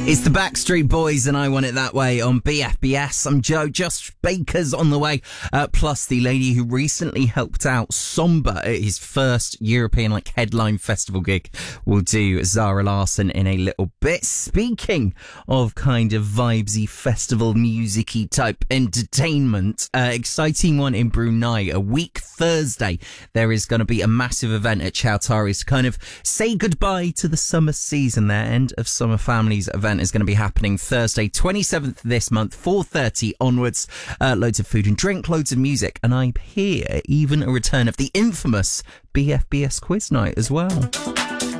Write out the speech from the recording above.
It's the Backstreet Boys and I Want It That Way on BFBS. I'm Joe. Josh Baker's on the way. Plus the lady who recently helped out Somber at his first European headline festival gig. We'll do Zara Larsson in a little bit. Speaking of kind of vibesy festival music-y type entertainment, exciting one in Brunei. A week Thursday, there is going to be a massive event at Chowtaris to kind of say goodbye to the summer season. Their end of summer families event is going to be happening Thursday 27th this month, 4:30 onwards. Loads of food and drink, loads of music, and I hear even a return of the infamous BFBS quiz night as well.